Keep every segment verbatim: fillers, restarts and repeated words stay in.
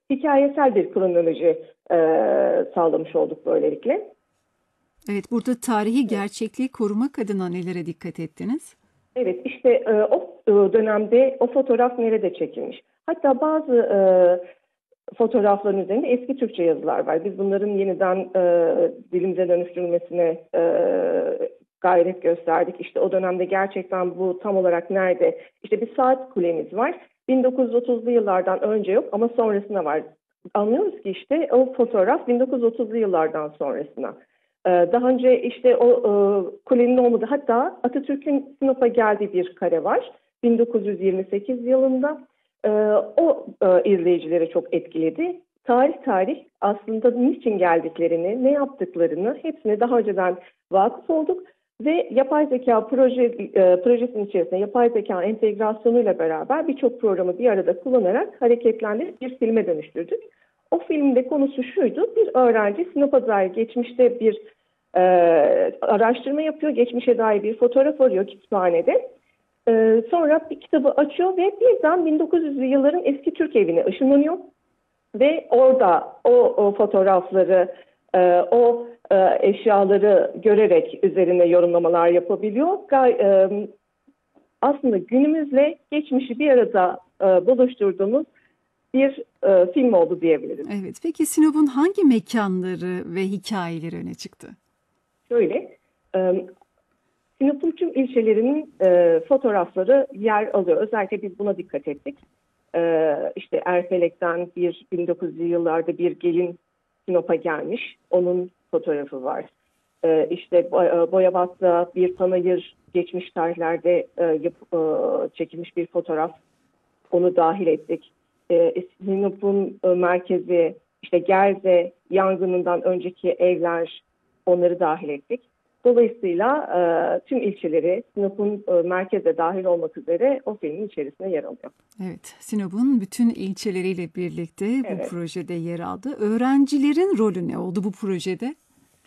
hikayesel bir kronoloji e, sağlamış olduk böylelikle. Evet, burada tarihi gerçekliği korumak adına nelere dikkat ettiniz? Evet, işte e, o e, dönemde o fotoğraf nerede çekilmiş? Hatta bazı e, fotoğrafların üzerinde eski Türkçe yazılar var. Biz bunların yeniden e, dilimize dönüştürülmesine e, gayret gösterdik. İşte o dönemde gerçekten bu tam olarak nerede? İşte bir saat kulemiz var. bin dokuz yüz otuzlu yıllardan önce yok ama sonrasına var. Anlıyoruz ki işte o fotoğraf bin dokuz yüz otuzlu yıllardan sonrasına. Ee, Daha önce işte o e, kulenin olmadığı, hatta Atatürk'ün Sinop'a geldiği bir kare var. bin dokuz yüz yirmi sekiz yılında. Ee, o e, izleyicileri çok etkiledi. Tarih tarih aslında niçin geldiklerini, ne yaptıklarını hepsine daha önceden vakıf olduk. Ve yapay zeka proje, e, projesinin içerisinde yapay zeka entegrasyonuyla beraber birçok programı bir arada kullanarak hareketlendirip bir filme dönüştürdük. O filmde konusu şuydu: bir öğrenci Sinop'a dair geçmişte bir e, araştırma yapıyor, geçmişe dair bir fotoğraf arıyor kütüphanede. E, sonra bir kitabı açıyor ve birden bin dokuz yüzlü yılların eski Türk evine ışınlanıyor. Ve orada o, o fotoğrafları, e, o e, eşyaları görerek üzerine yorumlamalar yapabiliyor. Gay, e, aslında günümüzle geçmişi bir arada e, buluşturduğumuz bir e, film oldu diyebiliriz. Evet, peki Sinop'un hangi mekanları ve hikayeleri öne çıktı? Şöyle, e, Sinop'un tüm ilçelerinin e, fotoğrafları yer alıyor. Özellikle biz buna dikkat ettik. E, işte Erfelek'ten bir bin dokuz yüzlü yıllarda bir gelin Sinop'a gelmiş. Onun fotoğrafı var. E, işte Bo- Boyabat'ta bir panayır geçmiş tarihlerde e, yap, e, çekilmiş bir fotoğraf. Onu dahil ettik. E, Sinop'un e, merkezi, işte Gerze yangınından önceki evler, onları dahil ettik. Dolayısıyla e, tüm ilçeleri Sinop'un e, merkeze dahil olmak üzere o filmin içerisinde yer alıyor. Evet, Sinop'un bütün ilçeleriyle birlikte bu Evet. projede yer aldı. Öğrencilerin rolü ne oldu bu projede?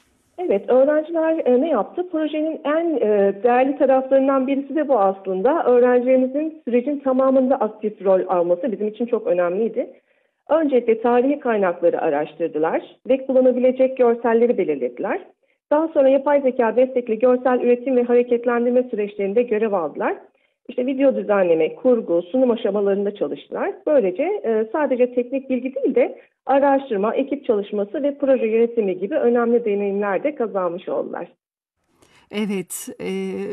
Evet, öğrenciler e, ne yaptı? Projenin en e, değerli taraflarından birisi de bu aslında. Öğrencilerimizin sürecin tamamında aktif rol alması bizim için çok önemliydi. Öncelikle tarihi kaynakları araştırdılar ve kullanabilecek görselleri belirlediler. Daha sonra yapay zeka destekli görsel üretim ve hareketlendirme süreçlerinde görev aldılar. İşte video düzenleme, kurgu, sunum aşamalarında çalıştılar. Böylece e, sadece teknik bilgi değil de araştırma, ekip çalışması ve proje yönetimi gibi önemli deneyimler de kazanmış oldular. Evet, e,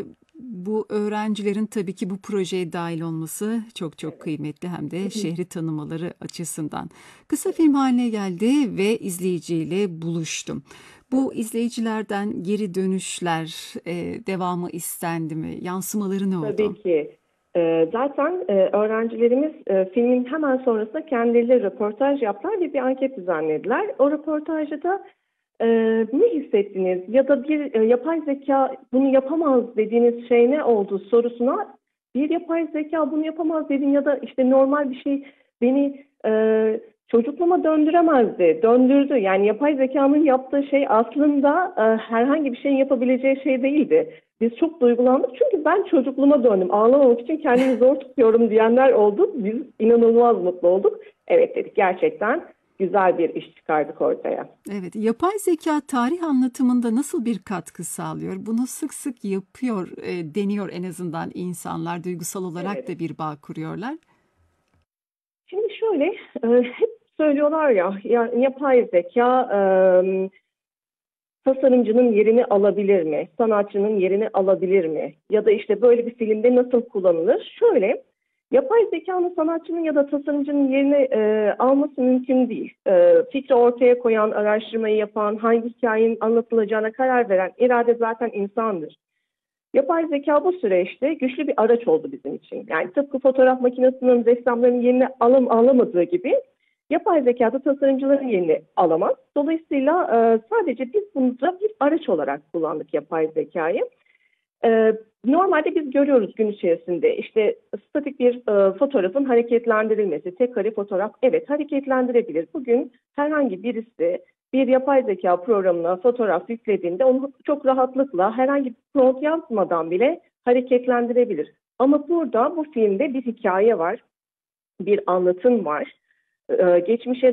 bu öğrencilerin tabii ki bu projeye dahil olması çok çok Evet. kıymetli hem de şehri tanımaları açısından. Kısa film haline geldi ve izleyiciyle buluştum. Bu izleyicilerden geri dönüşler, e, devamı istendi mi? Yansımaları ne Tabii oldu? ki. Ee, zaten e, öğrencilerimiz e, filmin hemen sonrasında kendileri röportaj yaptılar ve bir anket düzenlediler. O röportajda da e, ne hissettiniz ya da bir e, yapay zeka bunu yapamaz dediğiniz şey ne oldu sorusuna, bir yapay zeka bunu yapamaz dedin ya da işte normal bir şey beni e, çocukluğuma döndüremezdi, döndürdü. Yani yapay zekanın yaptığı şey aslında e, herhangi bir şeyin yapabileceği şey değildi. Biz çok duygulandık çünkü ben çocukluğuma döndüm. Ağlamamak için kendimi zor tutuyorum diyenler oldu. Biz inanılmaz mutlu olduk. Evet dedik, gerçekten güzel bir iş çıkardık ortaya. Evet, yapay zeka tarih anlatımında nasıl bir katkı sağlıyor? Bunu sık sık yapıyor, e, deniyor en azından insanlar duygusal olarak Evet. da bir bağ kuruyorlar. Şimdi şöyle, e, hep söylüyorlar ya, ya yapay zeka e, tasarımcının yerini alabilir mi? Sanatçının yerini alabilir mi? Ya da işte böyle bir filmde nasıl kullanılır? Şöyle, yapay zekanın sanatçının ya da tasarımcının yerini e, alması mümkün değil. E, fikri ortaya koyan, araştırmayı yapan, hangi hikayenin anlatılacağına karar veren irade zaten insandır. Yapay zeka bu süreçte güçlü bir araç oldu bizim için. Yani tıpkı fotoğraf makinesinin ressamların yerini alım, alamadığı gibi yapay zeka da tasarımcıların yerini alamaz. Dolayısıyla e, sadece biz bunu da bir araç olarak kullandık yapay zekayı. E, Normalde biz görüyoruz gün içerisinde işte statik bir e, fotoğrafın hareketlendirilmesi, tek kare fotoğraf evet hareketlendirebilir. Bugün herhangi birisi bir yapay zeka programına fotoğraf yüklediğinde onu çok rahatlıkla herhangi bir prompt yazmadan bile hareketlendirebilir. Ama burada bu filmde bir hikaye var, bir anlatım var. Ee, geçmişe